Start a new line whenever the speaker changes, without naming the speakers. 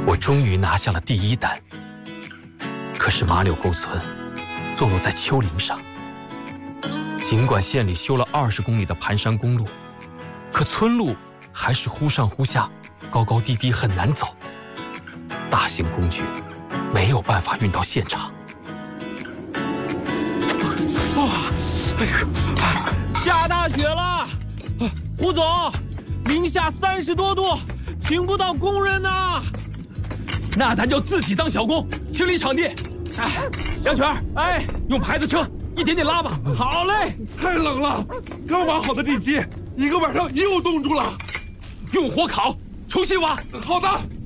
我终于拿下了第1单。可是马柳沟村坐落在丘陵上，尽管县里修了20公里的盘山公路，可村路还是忽上忽下，高高低低，很难走。大型工具没有办法运到现场。
哎呀，下大雪了！胡总，零下30多度，请不到工人呐。
那咱就自己当小工，清理场地。哎，杨全，
哎，
用牌子车一点点拉吧。
好嘞。
太冷了，刚挖好的地基，1个晚上又冻住了。
用火烤，重新挖。
好的。